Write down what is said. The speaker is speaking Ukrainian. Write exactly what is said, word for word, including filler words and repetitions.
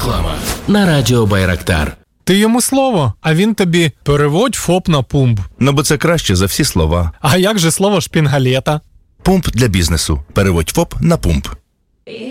Реклама на радіо Байрактар. Ти йому слово, а він тобі переводь ФОП на пумп. Ну, бо це краще за всі слова. А як же слово шпінгалета? Пумп для бізнесу. Переводь ФОП на пумп.